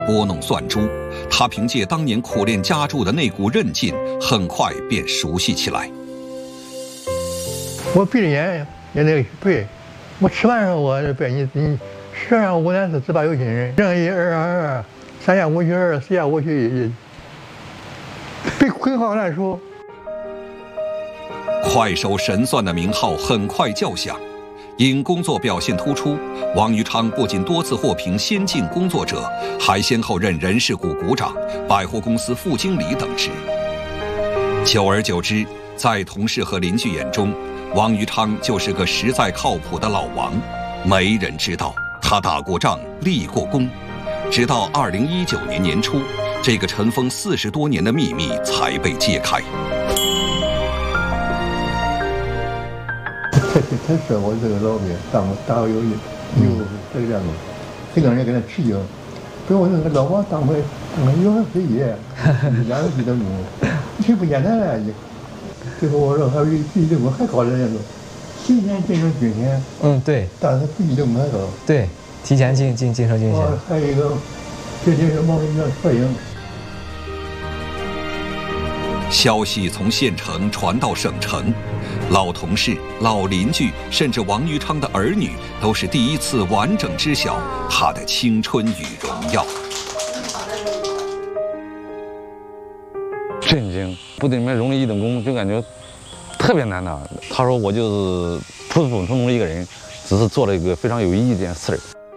拨弄算珠，他凭借当年苦练家铸的那股韧劲，很快便熟悉起来。 我闭着眼也得背，我吃饭的时候我背你10让5难4字8有心人，正1 2 2 3下5去24下5去1，背很好难说。 快手神算的名号很快叫响。因工作表现突出，王于昌不仅多次获评先进工作者，还先后任人事股股长、百货公司副经理等职。久而久之，在同事和邻居眼中，王于昌就是个实在靠谱的老王。没人知道他打过仗、立过功，直到2019年年初，这个尘封40多年的秘密才被揭开。 他说我这个老兵大有这个样子，很多人跟他吃惊，说我这个老王当回有何非议，2个几等功，挺不简单的。最后我说还比1等功还高的人都，提前晋升军衔。 对。 但是比1等功还高。对， 提前晋升军衔。 还有一个，这就是毛主席的摄影。 消息从县城传到省城，老同事、老邻居，甚至王于昌的儿女，都是第一次完整知晓他的青春与荣耀。 震惊！部队里面荣立1等功，就感觉特别难拿。他说我就是普普通通的一个人，只是做了一个非常有意义的一件事儿。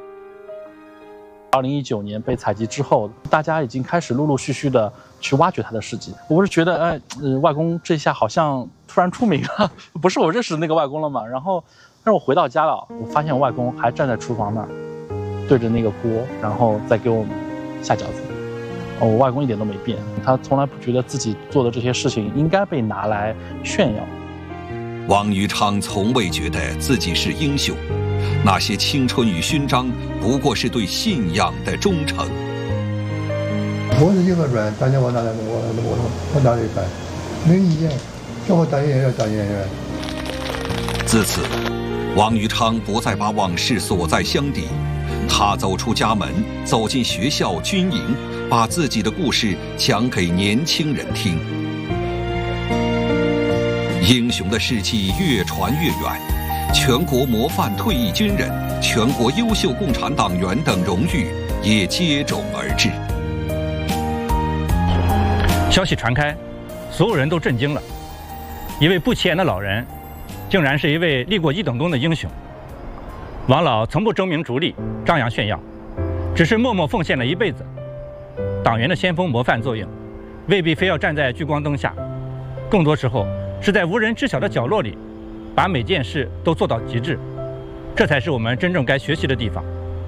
2019年被采集之后，大家已经开始陆陆续续的去挖掘他的事迹。我是觉得，外公这下好像突然出名了，不是我认识的那个外公了嘛。然后，但是我回到家了，我发现我外公还站在厨房那儿，对着那个锅，然后再给我们下饺子。我外公一点都没变，他从来不觉得自己做的这些事情应该被拿来炫耀。 王于昌从未觉得自己是英雄。那些青春与勋章，不过是对信仰的忠诚。 我是一个专，大家我拿来，我拿来干，没意见，叫我当演员当演员。 自此，王于昌不再把往事锁在箱底，他走出家门，走进学校、军营，把自己的故事讲给年轻人听。英雄的事迹越传越远。全国模范退役军人、全国优秀共产党员等荣誉也接踵而至。 消息传开，所有人都震惊了。一位不起眼的老人，竟然是一位立过1等功的英雄。王老从不争名逐利、张扬炫耀，只是默默奉献了一辈子。党员的先锋模范作用，未必非要站在聚光灯下，更多时候是在无人知晓的角落里。把每件事都做到极致，这才是我们真正该学习的地方。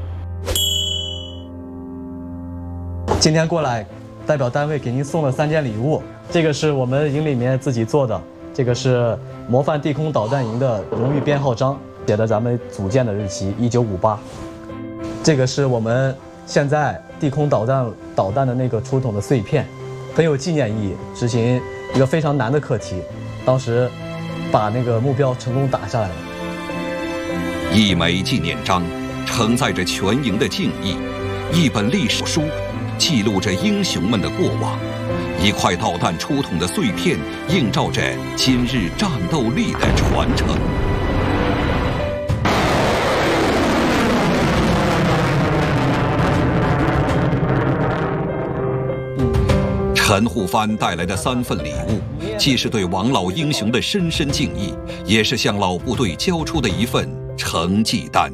今天过来，代表单位给您送了3件礼物，这个是我们营里面自己做的，这个是模范地空导弹营的荣誉编号章，写的咱们组建的日期1958。这个是我们现在地空导弹的那个出筒的碎片，很有纪念意义，执行一个非常难的课题，当时。把那个目标成功打下来了。 一枚纪念章承载着全营的敬意，一本历史书记录着英雄们的过往，一块导弹出筒的碎片映照着今日战斗力的传承。陈护藩带来的3份礼物，既是对王老英雄的深深敬意，也是向老部队交出的一份成绩单。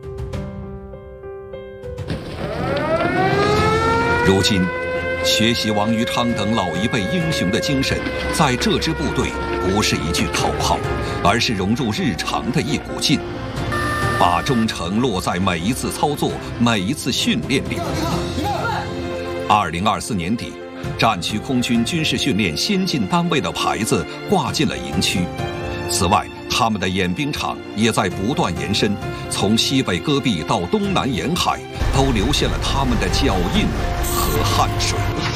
如今，学习王于昌等老一辈英雄的精神，在这支部队不是一句口号，而是融入日常的一股劲，把忠诚落在每一次操作、每一次训练里。2024年底。战区空军军事训练先进单位的牌子挂进了营区。此外，他们的演兵场也在不断延伸，从西北戈壁到东南沿海，都留下了他们的脚印和汗水。